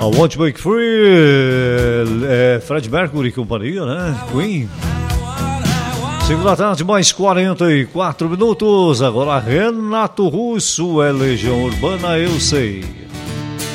I Want to Break Free, Fred Mercury e companhia, né? Queen. 5 da tarde, mais 44 minutos. Agora Renato Russo, é Legião Urbana, eu sei.